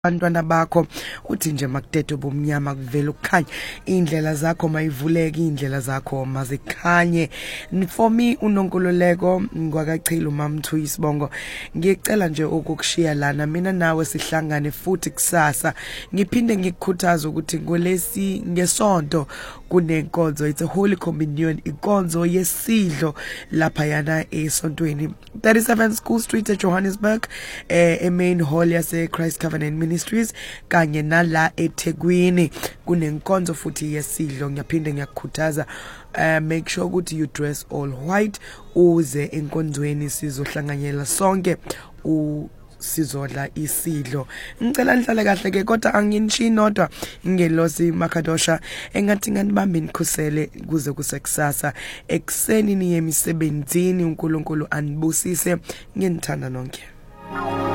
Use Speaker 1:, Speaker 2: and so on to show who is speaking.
Speaker 1: abantwana bakho uthi nje makutete ubumnyama kuvela ukukhanya indlela zakho mayivuleke indlela zakho mazikhanye. For me uNonkululeko ngwakachila uMamthu Isibongo ngicela nje ukukushiya lana mina nawe sihlangane futhi kusasa ngiphinde ngikukhuthaza ukuthi ngolesi ngesonto kunenkonzo it's a holy communion inkonzo yesidlo lapha yana esontweni 37 School Street eJohannesburg main hall yase Christ Covenant Ministries kanye nala eThekwini kunenkonzo futhi yesidlo ngiyaphinde ngiyakukhuthaza make sure ukuthi you dress all white uze enkonzweni sizohlanganyela sonke sizodla isidlo. Ngicela nihlale kahle ke kodwa anginishi nodwa ngelosi Makadosha engathi nganibambe nikhusele kuze kusekusasa ekseni niye emisebenzini uNkulunkulu anibusise nginithanda nonke.